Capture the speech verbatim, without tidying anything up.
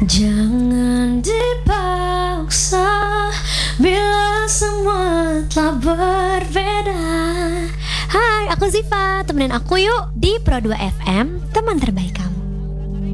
Jangan dipaksa bila semua telah berbeda. Hai, aku Ziva, temenin aku yuk di Pro dua F M, teman terbaik kamu.